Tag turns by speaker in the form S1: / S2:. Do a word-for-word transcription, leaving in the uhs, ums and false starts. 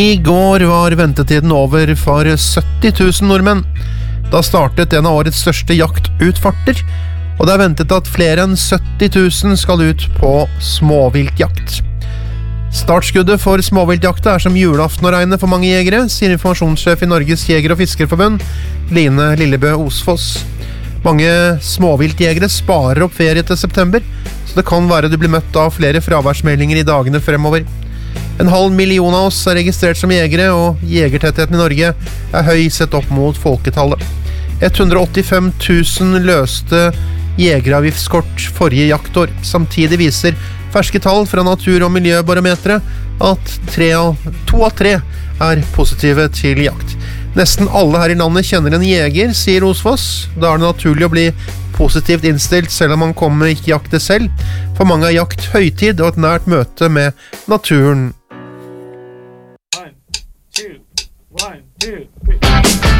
S1: I går var ventetiden over for sytti tusen nordmenn. Da startet en av årets største jaktutfarter, og det er ventet at flere enn sytti tusen skal ut på småviltjakt. Startskuddet for småviltjakta er som julaften å regne for mange jegere, sier informasjonssjef i Norges Jeger- og Fiskerforbund, Line Lillebø Osfoss. Mange småviltjegere sparer opp ferie til september, så det kan være du blir møtt av flere fraværsmeldinger i dagene fremover. En halv million av oss er registrert som jegere, og jegertettheten i Norge er høy sett opp mot folketallet. hundre og åttifem tusen løste jegeravgiftskort forrige jaktår. Samtidig viser ferske tall fra Natur- og Miljøbarometeret at tre av, to av tre er positive til jakt. Nesten alle her i landet kjenner en jeger, sier Osfoss. Da er det naturlig å bli positivt innstilt selv om man kommer ikke jakte selv. For mange er jakt høytid og et nært møte med naturen.
S2: One, two, one, two, three.